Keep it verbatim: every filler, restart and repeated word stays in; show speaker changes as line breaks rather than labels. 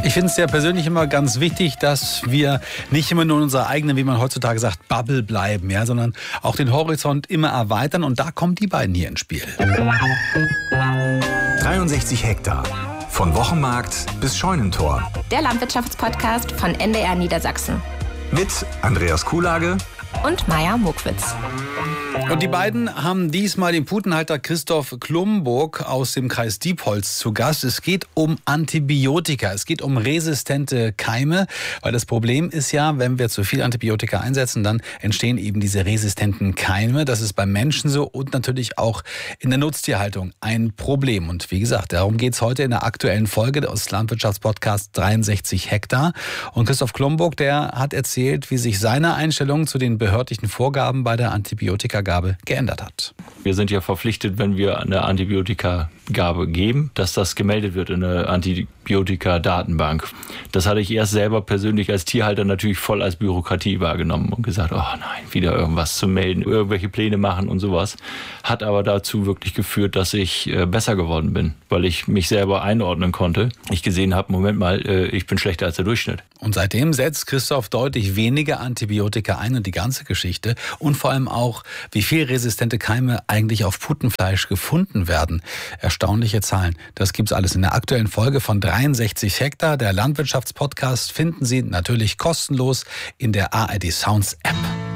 Ich finde es ja persönlich immer ganz wichtig, dass wir nicht immer nur in unserer eigenen, wie man heutzutage sagt, Bubble bleiben, ja, sondern auch den Horizont immer erweitern. Und da kommen die beiden hier ins Spiel.
dreiundsechzig Hektar. Von Wochenmarkt bis Scheunentor.
Der Landwirtschaftspodcast von N D R Niedersachsen.
Mit Andreas Kuhlage
und Maja Mokwitz.
Und die beiden haben diesmal den Putenhalter Christoph Klumburg aus dem Kreis Diepholz zu Gast. Es geht um Antibiotika, es geht um resistente Keime, weil das Problem ist ja, wenn wir zu viel Antibiotika einsetzen, dann entstehen eben diese resistenten Keime. Das ist beim Menschen so und natürlich auch in der Nutztierhaltung ein Problem. Und wie gesagt, darum geht es heute in der aktuellen Folge des Landwirtschaftspodcasts dreiundsechzig Hektar. Und Christoph Klumburg, der hat erzählt, wie sich seine Einstellung zu den behördlichen Vorgaben bei der Antibiotikagabe geändert hat.
Wir sind ja verpflichtet, wenn wir eine Antibiotikagabe geben, dass das gemeldet wird in der Antibiotika-Datenbank. Das hatte ich erst selber persönlich als Tierhalter natürlich voll als Bürokratie wahrgenommen und gesagt, oh nein, wieder irgendwas zu melden, irgendwelche Pläne machen und sowas. Hat aber dazu wirklich geführt, dass ich besser geworden bin, weil ich mich selber einordnen konnte. Ich gesehen habe, Moment mal, ich bin schlechter als der Durchschnitt.
Und seitdem setzt Christoph deutlich weniger Antibiotika ein und die ganze Geschichte und vor allem auch, wie viel resistente Keime eigentlich auf Putenfleisch gefunden werden. Erstaunliche Zahlen. Das gibt's alles in der aktuellen Folge von dreiundsechzig Hektar. Der Landwirtschaftspodcast finden Sie natürlich kostenlos in der A R D Sounds App.